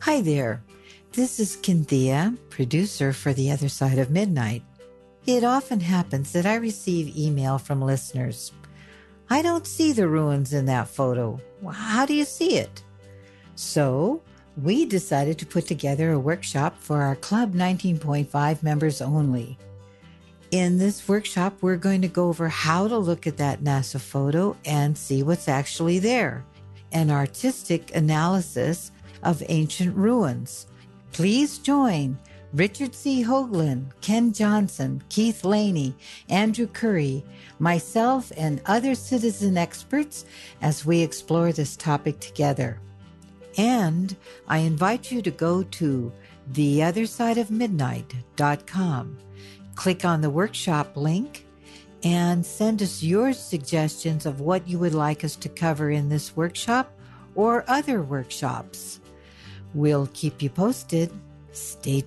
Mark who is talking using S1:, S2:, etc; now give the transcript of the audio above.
S1: Hi there. This is Cynthia, producer for The Other Side of Midnight. It often happens that I receive email from listeners. I don't see the ruins in that photo. How do you see it? So, we decided to put together a workshop for our Club 19.5 members only. In this workshop, we're going to go over how to look at that NASA photo and see what's actually there, an artistic analysis of ancient ruins. Please join Richard C. Hoagland, Ken Johnson, Keith Laney, Andrew Curry, myself, and other citizen experts as we explore this topic together. And I invite you to go to theothersideofmidnight.com. Click on the workshop link and send us your suggestions of what you would like us to cover in this workshop or other workshops. We'll keep you posted. Stay